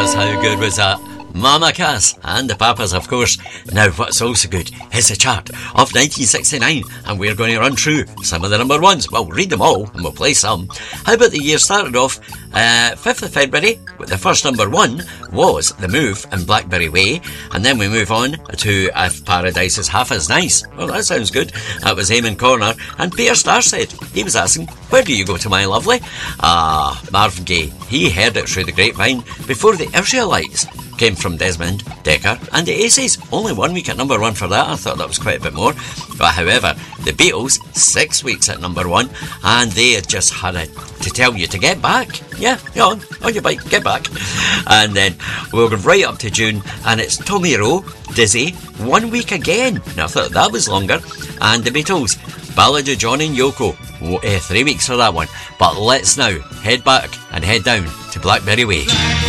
How good was that? Mama Cass and the Papas, of course. Now, what's also good is the chart of 1969, and we're going to run through some of the number ones. Well, read them all, and we'll play some. How about the year started off 5th of February, with the first number one was The Move and Blackberry Way, and then we move on to If Paradise is Half as Nice. Well, that sounds good. That was Eamon Corner, and Peter Starr-said, he was asking, where do you go to, my lovely? Marvin Gaye, he heard it through the grapevine before the Israelites came from Desmond Dekker and the Aces. Only 1 week at number one for that. I thought that was quite a bit more. But however, the Beatles, 6 weeks at number one, and they had just had to tell you to get back. Yeah, on your bike, get back. And then we'll go right up to June, and it's Tommy Rowe, Dizzy, 1 week again. Now I thought that was longer. And the Beatles, Ballad of John and Yoko, 3 weeks for that one. But let's now head back and head down to Blackberry Way.